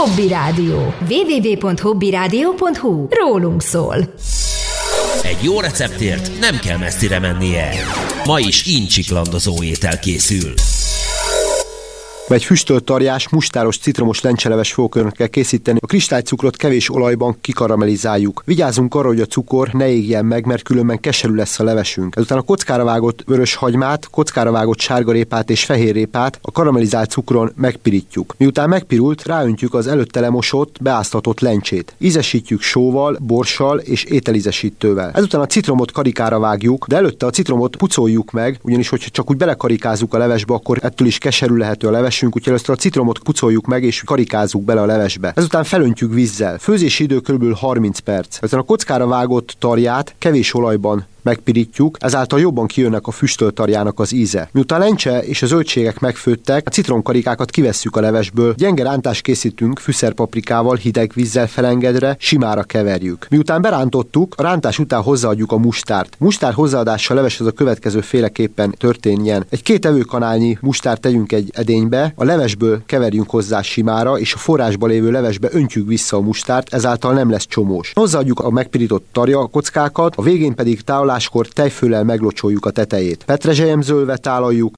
Hobby Rádió. www.hobbyradio.hu. Rólunk szól. Egy jó receptért nem kell messzire mennie. Ma is incsiklandozó étel készül. Egy füstölt tarjás, mustáros, citromos lencseleves fogok kell készíteni. A kristálycukrot kevés olajban kikaramellizáljuk. Vigyázzunk arra, hogy a cukor ne égjen meg, mert különben keserű lesz a levesünk. Ezután a kockára vágott vörös hagymát, kockára vágott sárgarépát és fehérrépát a karamellizált cukron megpirítjuk. Miután megpirult, ráöntjük az előtte lemosott, beáztatott lencsét. Ízesítjük sóval, borssal és ételízesítővel. Ezután a citromot karikára vágjuk, de előtte a citromot pucoljuk meg, ugyanis hogyha csak úgy belekarikázzuk a levesbe, akkor ettől is keserű lehető a leves. Úgyhogy először a citromot pucoljuk meg, és karikázzuk bele a levesbe. Ezután felöntjük vízzel. Főzési idő kb. 30 perc. Ezután a kockára vágott tarját kevés olajban megpirítjuk, ezáltal jobban kijönnek a füstölt tarjának az íze. Miután a lencse és a zöldségek megfőttek, a citromkarikákat kivesszük a levesből, gyenge rántást készítünk fűszerpaprikával hideg vízzel felengedve, simára keverjük. Miután berántottuk, a rántás után hozzáadjuk a mustárt. Mustár hozzáadása a leveshez a következő féleképpen történjen. Egy 2 evőkanálnyi mustárt tegyünk egy edénybe, a levesből keverjünk hozzá simára, és a forrásba lévő levesbe öntjük vissza a mustárt, ezáltal nem lesz csomós. Hozzáadjuk a megpirított tarja kockákat, a végén pedig tálaláskor tejföllel meglocsoljuk a tetejét. Petrezselyemzölve tálaljuk.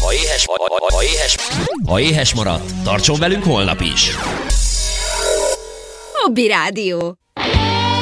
Ha éhes maradt, tartson velünk holnap is! Hobby Rádió.